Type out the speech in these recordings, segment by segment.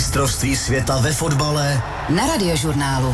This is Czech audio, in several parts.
Mistrovství světa ve fotbale na Radiožurnálu.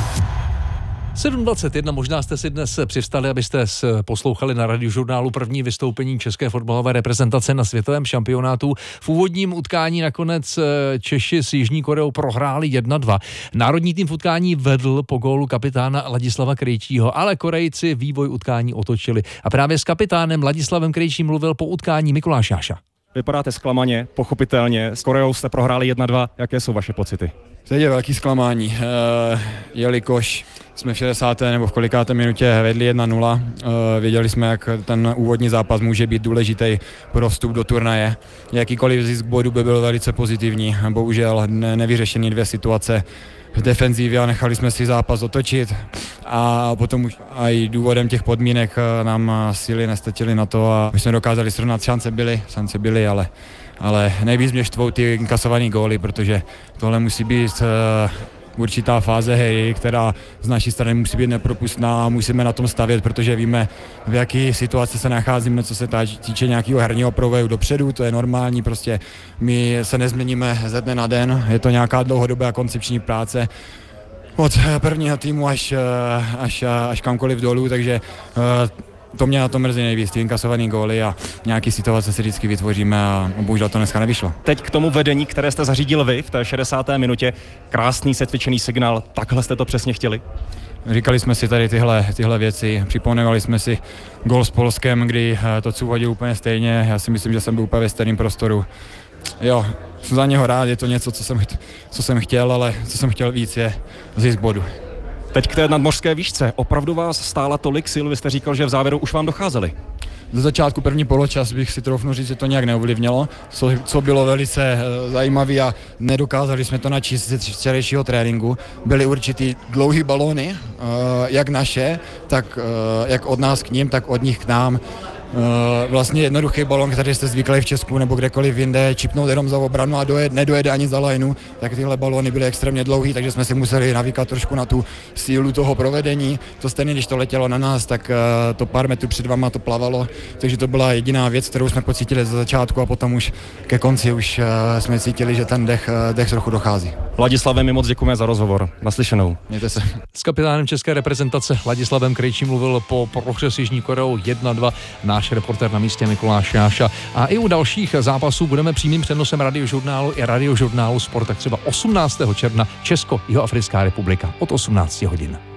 7:21, možná jste si dnes přivstali, abyste poslouchali na Radiožurnálu první vystoupení české fotbalové reprezentace na světovém šampionátu. V úvodním utkání nakonec Češi s Jižní Koreou prohráli 1-2. Národní tým v utkání vedl po gólu kapitána Ladislava Krejčího, ale Korejci vývoj utkání otočili. A právě s kapitánem Ladislavem Krejčím mluvil po utkání Mikuláš Jáša. Vypadáte zklamaně, pochopitelně. S Koreou jste prohráli 1-2. Jaké jsou vaše pocity? Teď je velký zklamání, jelikož jsme v 60. nebo v kolikáté minutě vedli 1-0. Věděli jsme, jak ten úvodní zápas může být důležitý pro vstup do turnaje. Jakýkoliv zisk bodu by byl velice pozitivní. Bohužel nevyřešený 2 situace v defenzívě a nechali jsme si zápas otočit. A potom už i důvodem těch podmínek nám síly nestačily na to a my jsme dokázali srovnat, šance byly, ale nejvíc mě štvou ty inkasované góly, protože tohle musí být určitá fáze hry, která z naší strany musí být nepropustná a musíme na tom stavět, protože víme, v jaké situaci se nacházíme, co se týče nějakého herního provoju dopředu, to je normální, prostě my se nezměníme ze dne na den, je to nějaká dlouhodobá koncepční práce od prvního týmu až kamkoliv dolů, takže to mě na to mrzí nejvíc, ty inkasovaný góly a nějaký situace si vždycky vytvoříme a bohužel to dneska nevyšlo. Teď k tomu vedení, které jste zařídil vy v té 60. minutě, krásný setvičený signál, takhle jste to přesně chtěli? Říkali jsme si tady tyhle věci, připomínali jsme si gól s Polskem, kdy to hodil úplně stejně, já si myslím, že jsem byl úplně ve stejném prostoru. Jo, jsem za něho rád, je to něco, co jsem chtěl, ale co jsem chtěl víc je zisk bodu. Teď k té nadmořské výšce. Opravdu vás stála tolik sil, vy jste říkal, že v závěru už vám docházeli. Do začátku první poločas bych si troufnul říct, že to nějak neovlivnilo, co bylo velice zajímavé a nedokázali jsme to načíst z včerejšího tréninku. Byly určitý dlouhý balóny, jak naše, tak jak od nás k ním, tak od nich k nám. Vlastně jednoduchý balón, který jste zvyklí v Česku nebo kdekoliv jinde, čipnout jenom za obranu a nedojede ani za lajnu, tak tyhle balóny byly extrémně dlouhý, takže jsme si museli navíkat trošku na tu sílu toho provedení. To stejně, když to letělo na nás, tak to pár metrů před váma to plavalo, takže to byla jediná věc, kterou jsme pocítili ze začátku a potom už ke konci už jsme cítili, že ten dech trochu dochází. Ladislave, my moc děkujeme za rozhovor. Naslyšenou. Mějte se. S kapitánem české reprezentace Ladislavem Krejčím mluvil po prohře s Jižní Koreou 1-2 náš reportér na místě Mikuláš Jáša. A i u dalších zápasů budeme přímým přenosem Radiožurnálu i Radiožurnálu Sport, tak třeba 18. června Česko-Jihoafrická republika od 18 hodin.